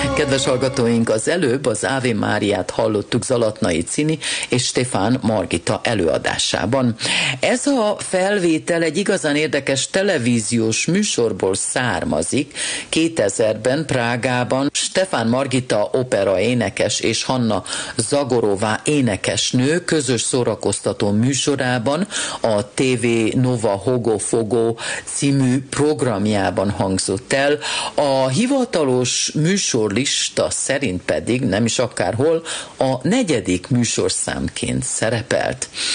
Kedves hallgatóink, az előbb az Ave Máriát hallottuk Zalatnai Cini és Stefán Margita előadásában. Ez a felvétel egy igazán érdekes televíziós műsorból származik. 2000-ben Prágában Stefán Margita opera énekes és Hanna Zagorová énekesnő közös szórakoztató műsorában, a TV Nova Hogo Fogo című programjában hangzott el. A hivatalos műsorlista szerint pedig nem is akárhol a 4. műsorszámként szerepelt.